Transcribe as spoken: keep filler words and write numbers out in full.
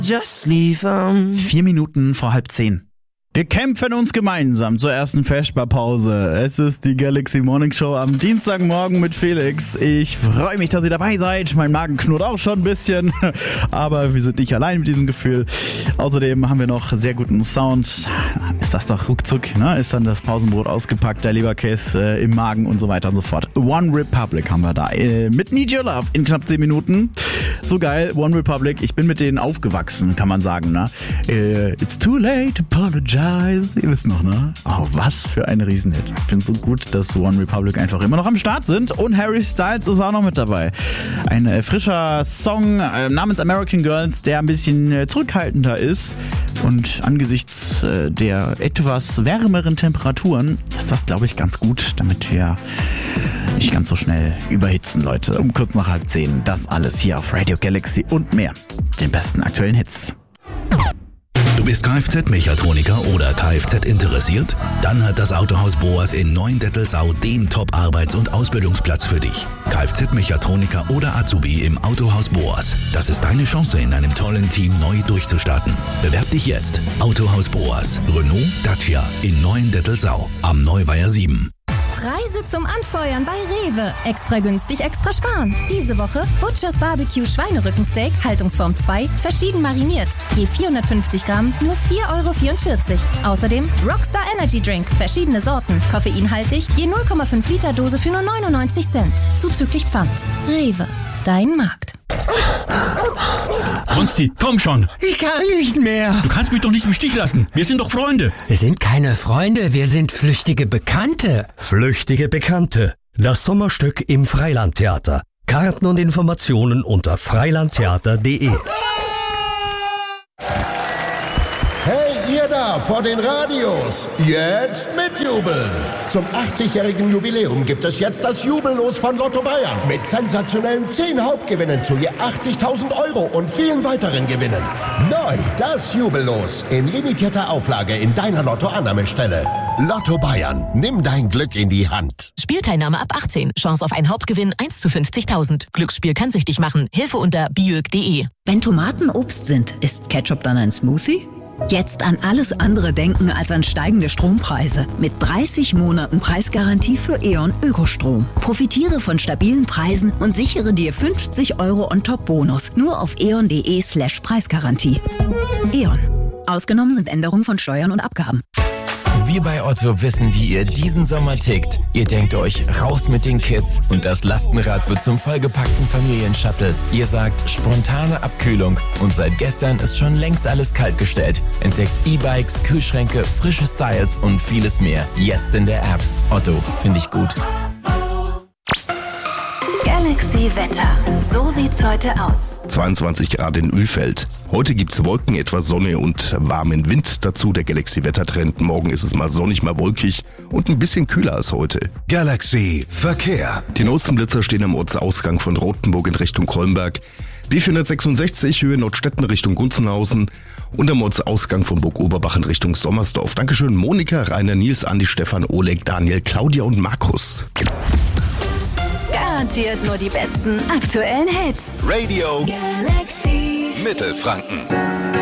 Just leave 'em. Vier Minuten vor halb zehn. Wir kämpfen uns gemeinsam zur ersten Vesperpause. Es ist die Galaxy Morning Show am Dienstagmorgen mit Felix. Ich freue mich, dass ihr dabei seid. Mein Magen knurrt auch schon ein bisschen, aber wir sind nicht allein mit diesem Gefühl. Außerdem haben wir noch sehr guten Sound. Ist das doch ruckzuck, ne? Ist dann das Pausenbrot ausgepackt, der Leberkäse äh, im Magen und so weiter und so fort. One Republic haben wir da äh, mit Need Your Love in knapp zehn Minuten. So geil, One Republic. Ich bin mit denen aufgewachsen, kann man sagen, ne? Äh, it's too late to apologize. Ihr wisst noch, ne? Oh, was für ein Riesenhit. Ich finde es so gut, dass One Republic einfach immer noch am Start sind. Und Harry Styles ist auch noch mit dabei. Ein äh, frischer Song äh, namens American Girls, der ein bisschen äh, zurückhaltender ist. Und angesichts äh, der etwas wärmeren Temperaturen ist das, glaube ich, ganz gut, damit wir nicht ganz so schnell überhitzen, Leute. Um kurz nach halb zehn. Das alles hier auf Radio Galaxy und mehr. Den besten aktuellen Hits. Du bist Kfz-Mechatroniker oder Kfz interessiert? Dann hat das Autohaus Boas in Neuendettelsau den Top-Arbeits- und Ausbildungsplatz für dich. Kfz-Mechatroniker oder Azubi im Autohaus Boas. Das ist deine Chance, in einem tollen Team neu durchzustarten. Bewerb dich jetzt. Autohaus Boas. Renault, Dacia in Neuendettelsau am Neuweiher sieben. Preise zum Anfeuern bei Rewe. Extra günstig, extra sparen. Diese Woche Butchers Barbecue Schweinerückensteak, Haltungsform zwei, verschieden mariniert. Je vierhundertfünfzig Gramm, nur vier Euro vierundvierzig. Außerdem Rockstar Energy Drink, verschiedene Sorten, koffeinhaltig, je null Komma fünf Liter Dose für nur neunundneunzig Cent. Zuzüglich Pfand. Rewe, dein Markt. Konsti, komm schon. Ich kann nicht mehr. Du kannst mich doch nicht im Stich lassen. Wir sind doch Freunde. Wir sind keine Freunde, wir sind flüchtige Bekannte. Flüchtige Bekannte. Das Sommerstück im Freilandtheater. Karten und Informationen unter freilandtheater punkt de. Hey, ihr da vor den Radios, jetzt mitjubeln! Zum achtzigjährigen Jubiläum gibt es jetzt das Jubellos von Lotto Bayern mit sensationellen zehn Hauptgewinnen zu je achtzigtausend Euro und vielen weiteren Gewinnen. Neu das Jubellos in limitierter Auflage in deiner Lotto-Annahmestelle. Lotto Bayern, nimm dein Glück in die Hand. Spielteilnahme ab achtzehn. Chance auf einen Hauptgewinn eins zu fünfzigtausend. Glücksspiel kann süchtig machen. Hilfe unter biög punkt de. Wenn Tomaten Obst sind, ist Ketchup dann ein Smoothie? Jetzt an alles andere denken als an steigende Strompreise. Mit dreißig Monaten Preisgarantie für E.ON Ökostrom. Profitiere von stabilen Preisen und sichere dir fünfzig Euro On-Top-Bonus. Nur auf eon.de slash Preisgarantie. E.ON. Ausgenommen sind Änderungen von Steuern und Abgaben. Wir bei Otto wissen, wie ihr diesen Sommer tickt. Ihr denkt euch, raus mit den Kids und das Lastenrad wird zum vollgepackten Familienshuttle. Ihr sagt, spontane Abkühlung und seit gestern ist schon längst alles kaltgestellt. Entdeckt E-Bikes, Kühlschränke, frische Styles und vieles mehr. Jetzt in der App. Otto, finde ich gut. Galaxy Wetter. So sieht's heute aus. zweiundzwanzig Grad in Ölfeld. Heute gibt's Wolken, etwas Sonne und warmen Wind. Dazu der Galaxy-Wettertrend. Morgen ist es mal sonnig, mal wolkig und ein bisschen kühler als heute. Galaxy Verkehr. Die Nostenblitzer stehen am Ortsausgang von Rothenburg in Richtung Kolmberg. B vierhundertsechsundsechzig Höhe Nordstetten Richtung Gunzenhausen und am Ortsausgang von Burg Oberbach in Richtung Sommersdorf. Dankeschön Monika, Rainer, Nils, Andi, Stefan, Oleg, Daniel, Claudia und Markus. Garantiert nur die besten aktuellen Hits. Radio Galaxy Mittelfranken.